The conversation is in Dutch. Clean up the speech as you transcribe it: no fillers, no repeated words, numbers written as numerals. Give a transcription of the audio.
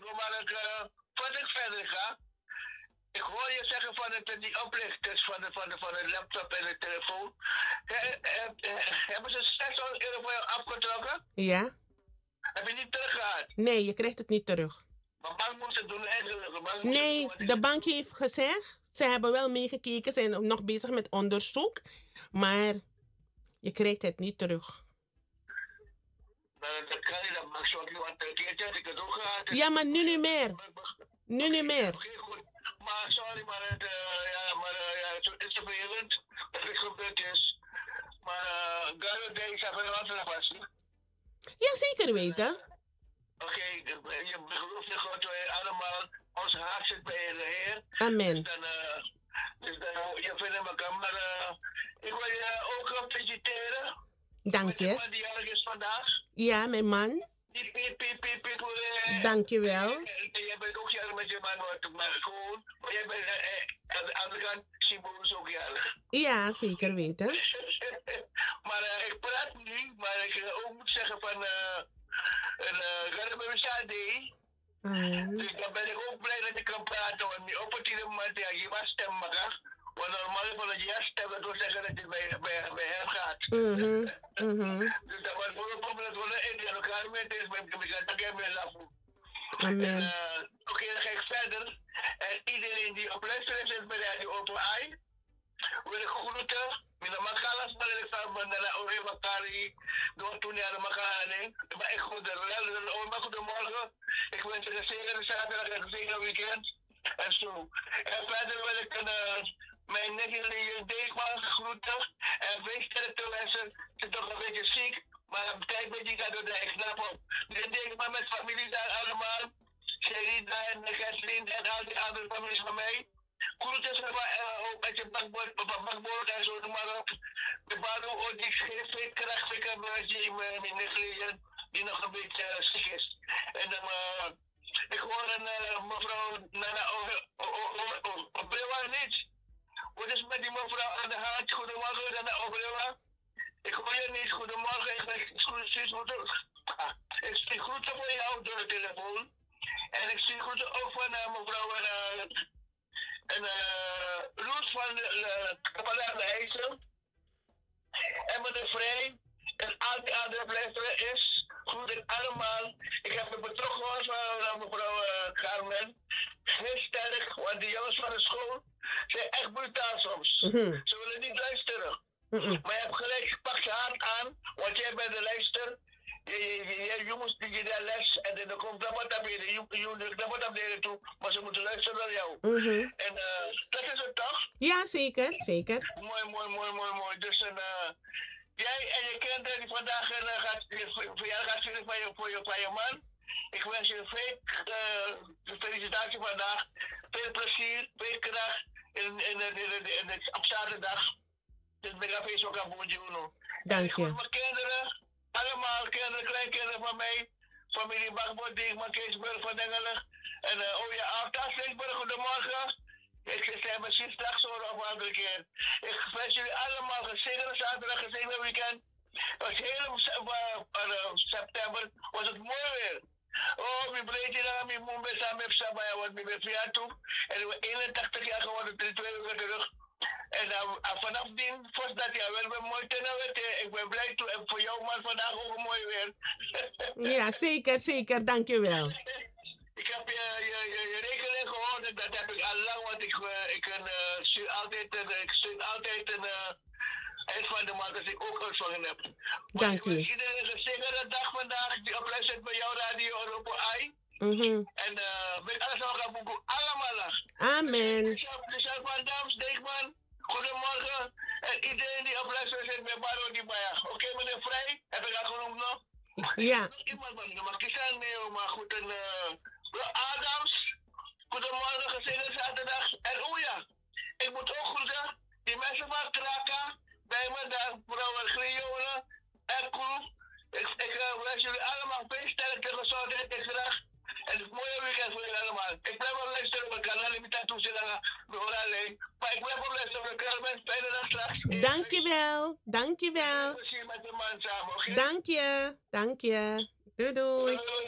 maar voordat ik verder ga, ik hoor je zeggen van die oplichters van de laptop en de telefoon. Hebben ze 600 euro voor je afgetrokken? Ja? Heb je niet teruggehaald? Nee, je krijgt het niet terug. Maar bank moest het doen eigenlijk. Nee, de bank heeft gezegd, ze hebben wel meegekeken, zijn nog bezig met onderzoek, maar je krijgt het niet terug. Dan kan je dat maar sorry, want een keertje had ik het ook gehad. Ja, maar nu niet meer. Nu niet meer. Oké, goed. Maar sorry, maar het is vervelend dat het gebeurd is. Maar Garo Day zou wel wat was. Ja, zeker weten. Oké, je gelooft in God, wij allemaal, ons hart zit bij de Heer. Amen. Dus dan je vindt elkaar. Maar ik wil je ook feliciteren. Dank je. Met die jarig is vandaag. Ja, mijn man. Die piep. Dank je wel. Jij bent ook jarig met je man, maar gewoon. Maar jij bent aan de andere kant, Simon is ook jarig. Ja, zeker weten. Maar ik praat nu, maar ik ook moet zeggen van Day. Dus dan ben ik ook blij dat ik kan praten, want die op het moment je was stem maken. Want normaal van het ja stem, dat wil zeggen dat je bij hem gaat. Dus dat was voor een probleem dat we in elkaar met is, met elkaar met lachen. Amen. Oké, dan ga ik verder. En iedereen die op luisteren is bij Radio Open Eye, wil ik groeten. Mina makalas maar ik sta met de Ore Bakari door toen naar de Makane. Maar ik goed de goedemorgen. Ik wens je een zegene zaterdag en een zegene weekend. En zo. En verder wil ik mijn nichtje Deegman groeten. En wees te wensen. Ze is toch een beetje ziek. Maar op tijd ben ik door de knap op. De Deegman met familie daar allemaal. Sherida en Kathleen en al die andere families van mij. Groeten ook met je bakboord en zo, maar op. De baro ook die geen kracht ik heb mijn nichtje die nog een beetje ziek is. En ik hoor een mevrouw Nana Obrewa niet. Wat is met die mevrouw aan de hand? Goedemorgen Nana Obrewa. Ik hoor je niet. Goedemorgen. Ik zie groeten voor jou door de telefoon. En ik zie groeten ook van mevrouw Roos van de Kapelaar de IJssel. En meneer Vrij. En al die andere blijven is. Groet ik allemaal. Ik heb me betrokken gehoord van mevrouw Carmen. Heel sterk, want die jongens van de school zijn echt brutaal soms. Ze willen niet luisteren. Maar je hebt gelijk, pak je hart aan, want jij bent de luister. Je jongens die je daar les en dan komt dat wat naar toe, maar ze moeten luisteren naar jou. En dat is het toch? Ja, zeker, zeker. Mooi. Dus jij en je kinderen die vandaag gaat vieren voor je man. Ik wens je veel felicitatie vandaag. Veel plezier, veel kracht op zaterdag. Dus ik ga feest ook aan boordje. Dank je. Mijn kinderen, allemaal kinderen, kleinkinderen van mij. Familie Bakboord, Diegman, Keesburg van Engelen. En Alta, Slingsburg, goedemorgen. Ik zei misschien straks horen of een andere keer. Ik wens jullie allemaal gezegende zaterdag, gezegende weekend. Het was hele september, was het mooi weer. Oh, mijn breedje naar mijn moe bij samen met Sabaya, want mijn verjaardag toe. En ik ben 81 jaar geworden, 2 weken terug. En vanaf die, voordat jij wel mooi te weten. Ik ben blij toe. En voor jou man vandaag ook een mooi weer. Ja, zeker, dankjewel. Ik heb je rekening gehoord, dat heb ik al lang, want ik stuur altijd een eind van de maand als ik ook ontvangen heb. Dank u. Iedereen een gezegende dag vandaag, die op luistert bij jouw radio en op AI. En met alles wat gaan boeken, allemaal lang. Amen. Michel van Dams, Deegman, goedemorgen. En iedereen die op luistert zit bij Baro die bij jou. Oké, meneer Vrij, heb ik dat genoemd nog? Ja. Nog iemand van maar Kisan, nee, maar goed, en Adams, goedemorgen, gezegende zaterdag. En ja, ik moet ook groeten, die mensen van Kraka, bij me daar, mevrouw Grionen en Kroef. Ik wens jullie allemaal veel sterkte, gezondheid en graag. En het mooie weekend voor jullie allemaal. Ik blijf op luisteren op mijn kanaal, ik ben toezien aan de alleen. Maar ik blijf op luisteren op mijn kanaal, ben fijne dag straks. Dankjewel. Plezier met de man samen, oké? Dank je. Doei.